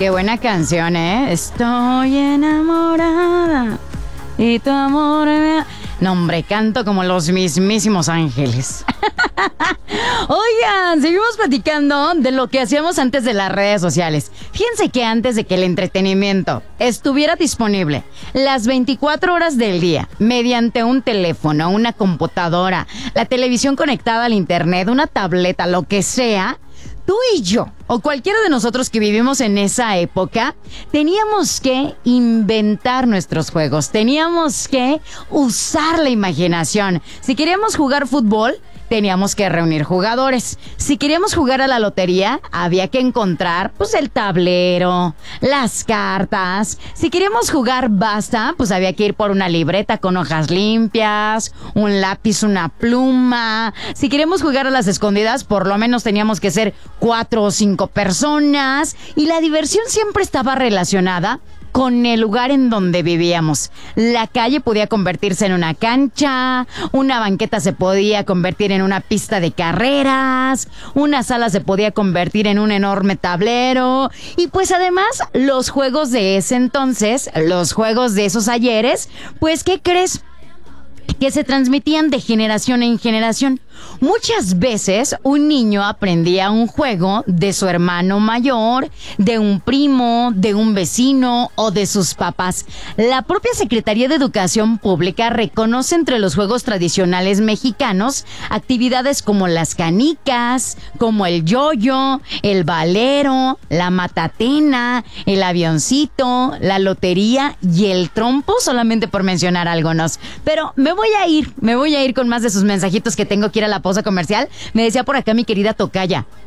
Qué buena canción, ¿eh? Estoy enamorada y tu amor me... No, hombre, canto como los mismísimos ángeles. Oigan, seguimos platicando de lo que hacíamos antes de las redes sociales. Fíjense que antes de que el entretenimiento estuviera disponible las 24 horas del día, mediante un teléfono, una computadora, la televisión conectada al internet, una tableta, lo que sea, tú y yo, o cualquiera de nosotros que vivimos en esa época, teníamos que inventar nuestros juegos, teníamos que usar la imaginación. Si queríamos jugar fútbol, teníamos que reunir jugadores. Si queríamos jugar a la lotería, había que encontrar, pues, el tablero, las cartas. Si queríamos jugar basta, pues había que ir por una libreta con hojas limpias, un lápiz, una pluma. Si queríamos jugar a las escondidas, por lo menos teníamos que ser 4 o 5 personas. Y la diversión siempre estaba relacionada con el lugar en donde vivíamos. La calle podía convertirse en una cancha, una banqueta se podía convertir en una pista de carreras, una sala se podía convertir en un enorme tablero, y pues además los juegos de ese entonces, los juegos de esos ayeres, pues ¿qué crees? Que se transmitían de generación en generación. Muchas veces un niño aprendía un juego de su hermano mayor, de un primo, de un vecino o de sus papás. La propia Secretaría de Educación Pública reconoce entre los juegos tradicionales mexicanos actividades como las canicas, como el yoyo, el valero, la matatena, el avioncito, la lotería y el trompo, solamente por mencionar algunos. Pero me voy a ir con más de sus mensajitos, que tengo que ir a la pausa comercial. Me decía por acá mi querida tocaya,